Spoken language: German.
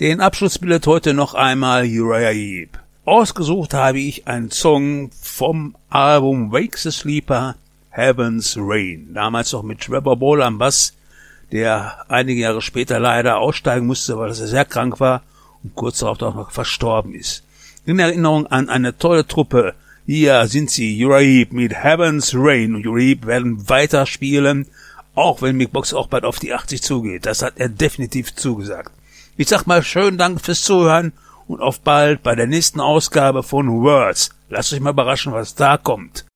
Den Abschluss bildet heute noch einmal Uriah Heep. Ausgesucht habe ich einen Song vom Album Wake the Sleeper, Heaven's Rain. Damals noch mit Trevor Ball am Bass, der einige Jahre später leider aussteigen musste, weil er sehr krank war und kurz darauf auch noch verstorben ist. In Erinnerung an eine tolle Truppe. Hier sind sie, Uriah Heep mit Heaven's Rain. Und Uriah Heep werden weiterspielen, auch wenn Mick Box auch bald auf die 80 zugeht. Das hat er definitiv zugesagt. Ich sag mal schönen Dank fürs Zuhören und auf bald bei der nächsten Ausgabe von Words. Lasst euch mal überraschen, was da kommt.